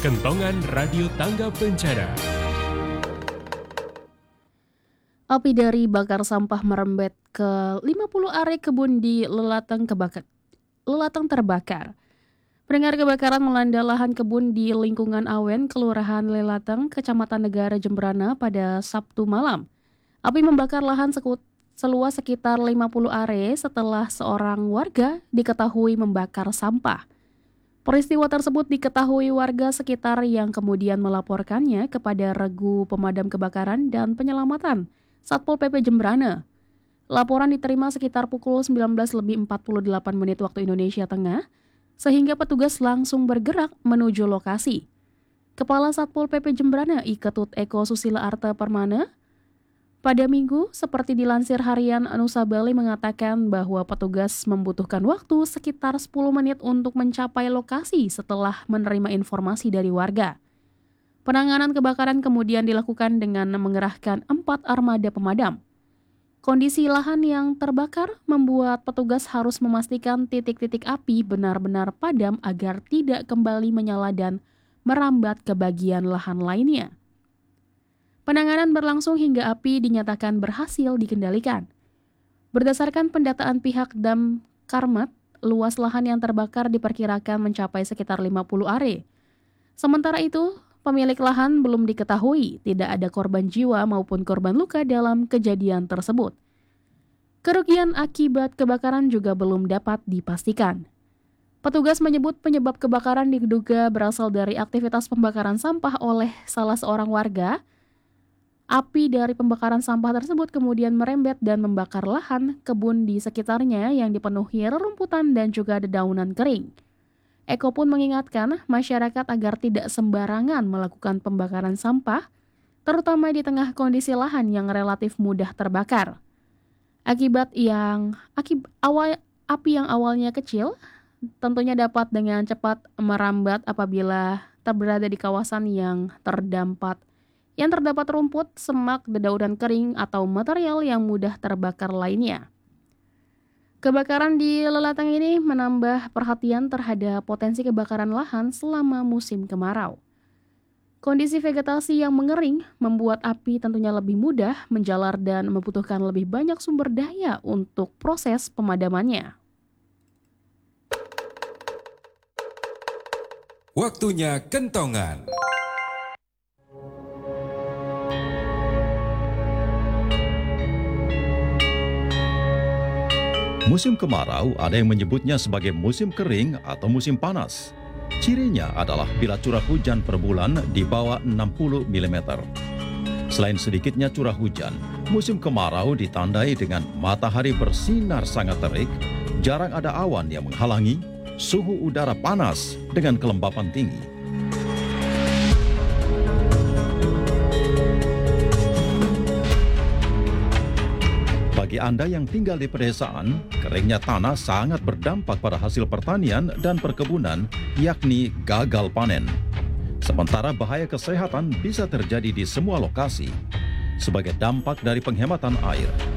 Kentongan Radio Tangga Bencana. Api dari bakar sampah merembet ke 50 area kebun di Lelatang terbakar. Pendengar, kebakaran melanda lahan kebun di lingkungan Awen, Kelurahan Lelatang, Kecamatan Negara Jembrana pada Sabtu malam. Api membakar lahan seluas sekitar 50 area setelah seorang warga diketahui membakar sampah. Peristiwa tersebut diketahui warga sekitar yang kemudian melaporkannya kepada Regu Pemadam Kebakaran dan Penyelamatan Satpol PP Jembrana. Laporan diterima sekitar pukul 19.48 waktu Indonesia Tengah, sehingga petugas langsung bergerak menuju lokasi. Kepala Satpol PP Jembrana I Ketut Eko Susila Arta Permana pada Minggu, seperti dilansir harian Nusa Bali, mengatakan bahwa petugas membutuhkan waktu sekitar 10 menit untuk mencapai lokasi setelah menerima informasi dari warga. Penanganan kebakaran kemudian dilakukan dengan mengerahkan 4 armada pemadam. Kondisi lahan yang terbakar membuat petugas harus memastikan titik-titik api benar-benar padam agar tidak kembali menyala dan merambat ke bagian lahan lainnya. Penanganan berlangsung hingga api dinyatakan berhasil dikendalikan. Berdasarkan pendataan pihak Damkarmat, luas lahan yang terbakar diperkirakan mencapai sekitar 50 are. Sementara itu, pemilik lahan belum diketahui, tidak ada korban jiwa maupun korban luka dalam kejadian tersebut. Kerugian akibat kebakaran juga belum dapat dipastikan. Petugas menyebut penyebab kebakaran diduga berasal dari aktivitas pembakaran sampah oleh salah seorang warga. Api dari pembakaran sampah tersebut kemudian merembet dan membakar lahan kebun di sekitarnya yang dipenuhi rerumputan dan juga dedaunan kering. Eko pun mengingatkan masyarakat agar tidak sembarangan melakukan pembakaran sampah, terutama di tengah kondisi lahan yang relatif mudah terbakar. Api yang awalnya kecil tentunya dapat dengan cepat merambat apabila berada di kawasan yang terdapat rumput, semak, dedaunan kering, atau material yang mudah terbakar lainnya. Kebakaran di Lelatang ini menambah perhatian terhadap potensi kebakaran lahan selama musim kemarau. Kondisi vegetasi yang mengering membuat api tentunya lebih mudah menjalar dan membutuhkan lebih banyak sumber daya untuk proses pemadamannya. Waktunya kentongan. Musim kemarau ada yang menyebutnya sebagai musim kering atau musim panas. Cirinya adalah bila curah hujan per bulan di bawah 60 mm. Selain sedikitnya curah hujan, musim kemarau ditandai dengan matahari bersinar sangat terik, jarang ada awan yang menghalangi, suhu udara panas dengan kelembapan tinggi. Bagi Anda yang tinggal di pedesaan, keringnya tanah sangat berdampak pada hasil pertanian dan perkebunan, yakni gagal panen. Sementara bahaya kesehatan bisa terjadi di semua lokasi. Sebagai dampak dari penghematan air,